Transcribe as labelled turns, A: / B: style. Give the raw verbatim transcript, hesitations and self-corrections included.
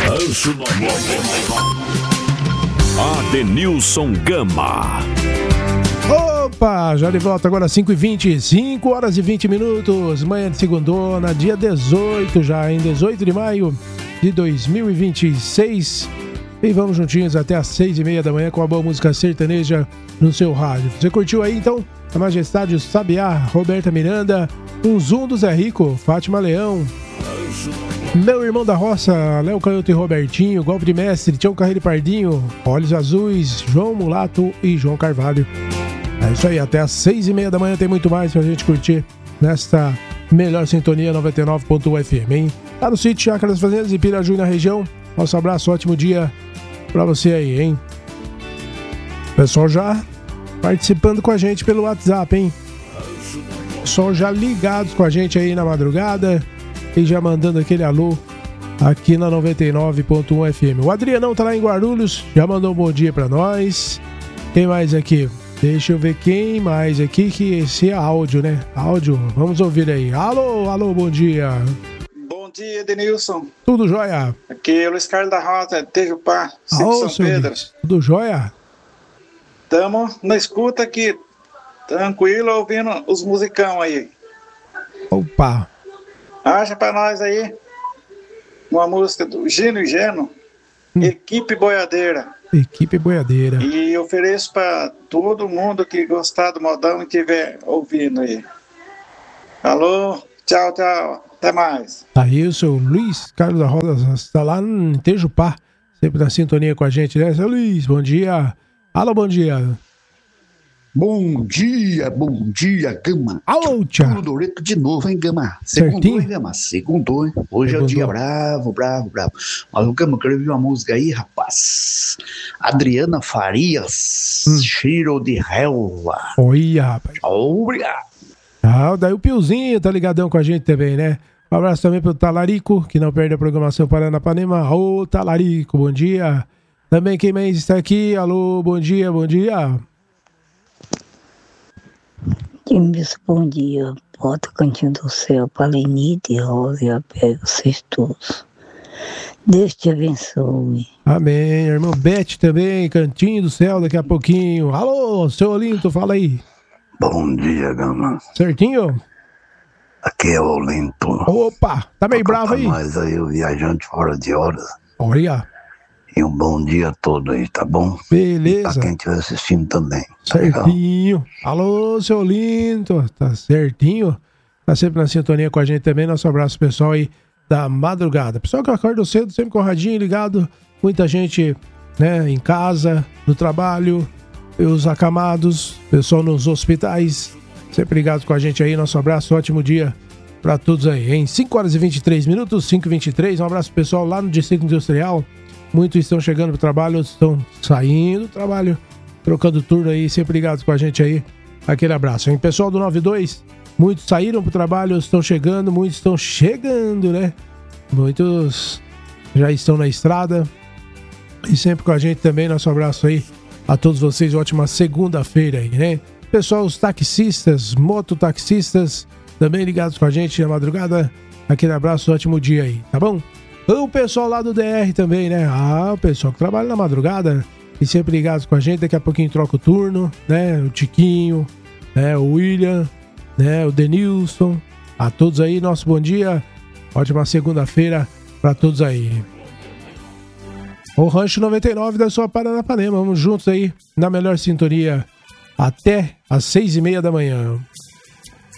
A: Rancho noventa e nove. Adenilson Gama.
B: Opa, já de volta agora às cinco e vinte, cinco horas e vinte minutos, manhã de segundona, dia dezoito já, em dezoito de maio de dois mil e vinte e seis. E vamos juntinhos até às seis e meia da manhã com a boa música sertaneja no seu rádio. Você curtiu aí então a Majestade, o Sabiá, Roberta Miranda, um zoom do Zé Rico, Fátima Leão, Meu Irmão da Roça, Léo Canhoto e Robertinho, Golpe de Mestre, Tião Carreiro e Pardinho, Olhos Azuis, João Mulato e João Carvalho. É isso aí, até às seis e meia da manhã tem muito mais pra gente curtir nesta melhor sintonia noventa e nove ponto um F M, hein? Tá no sítio Chácara das Fazendas, em Piraju, na região. Nosso abraço, ótimo dia pra você aí, hein? Pessoal já participando com a gente pelo WhatsApp, hein? Pessoal já ligados com a gente aí na madrugada e já mandando aquele alô aqui na noventa e nove ponto um F M. O Adrianão tá lá em Guarulhos, já mandou um bom dia pra nós. Quem mais aqui? Deixa eu ver quem mais aqui, que esse é áudio, né? Áudio, vamos ouvir aí. Alô, alô, bom dia.
C: Bom dia, Denilson.
B: Tudo jóia?
C: Aqui é o Luiz Carlos da Rota, Tejupá,
B: Alô,
C: São Pedro.
B: Luiz. Tudo jóia?
C: Tamo na escuta aqui, tranquilo, ouvindo os musicão aí.
B: Opa.
C: Acha pra nós aí uma música do Gino e Geno, hum. Equipe Boiadeira.
B: Equipe Boiadeira.
C: E ofereço pra todo mundo que gostar do modão e estiver ouvindo aí. Alô, tchau, tchau, até mais.
B: Aí o seu Luiz Carlos da Rosa está lá em Tejupá, sempre na sintonia com a gente, né? Seu Luiz, bom dia. Alô, bom dia.
D: Bom dia, bom dia, Gama.
B: Alô, tia.
D: Tudo Doreto de novo, hein, Gama? Segundou, hein, Gama? Segundou, hein? Hoje Segundou. É o dia bravo, bravo, bravo. Mas o Gama, eu quero ouvir uma música aí, rapaz. Adriana Farias, hum. Cheiro de relva.
B: Oi, rapaz.
D: Obrigado.
B: Ah, daí o Piozinho tá ligadão com a gente também, né? Um abraço também pro Talarico, que não perde a programação Paranapanema. Ô, Talarico, bom dia. Também quem mais está aqui? Alô, bom dia, bom dia.
E: Bom dia, bota o Cantinho do Céu para Lenite e Rosa e apega vocês todos. Deus te abençoe.
B: Amém, irmão Bete também, Cantinho do Céu daqui a pouquinho. Alô, seu Olinto, fala aí.
F: Bom dia, Gama.
B: Certinho?
F: Aqui é o Olinto.
B: Opa, tá meio bravo aí?
F: Mas aí o viajante fora de horas.
B: Olha.
F: E um bom dia todo aí, tá bom?
B: Beleza.
F: E pra quem estiver assistindo também.
B: Tá certinho. Legal? Alô, seu Lindo. Tá certinho. Tá sempre na sintonia com a gente também. Nosso abraço pessoal aí da madrugada. Pessoal que acorda cedo, sempre com o radinho ligado. Muita gente, né, em casa, no trabalho, os acamados, pessoal nos hospitais. Sempre ligados com a gente aí. Nosso abraço, ótimo dia pra todos aí, hein? cinco horas e vinte e três minutos, cinco e vinte e três. Um abraço pessoal lá no Distrito Industrial. Muitos estão chegando pro trabalho, outros estão saindo do trabalho, trocando turno aí, sempre ligados com a gente aí. Aquele abraço, hein? Pessoal do noventa e dois, muitos saíram pro trabalho, outros estão chegando, muitos estão chegando, né? Muitos já estão na estrada. E sempre com a gente também, nosso abraço aí a todos vocês, ótima segunda-feira aí, né? Pessoal, os taxistas, mototaxistas, também ligados com a gente na madrugada. Aquele abraço, ótimo dia aí, tá bom? O pessoal lá do D R também, né? Ah, o pessoal que trabalha na madrugada e sempre ligados com a gente. Daqui a pouquinho troca o turno, né? O Tiquinho, né? O William, né? O Denilson. A todos aí, nosso bom dia. Ótima segunda-feira pra todos aí. O Rancho noventa e nove da sua Paranapanema. Vamos juntos aí na melhor sintonia até às seis e meia da manhã.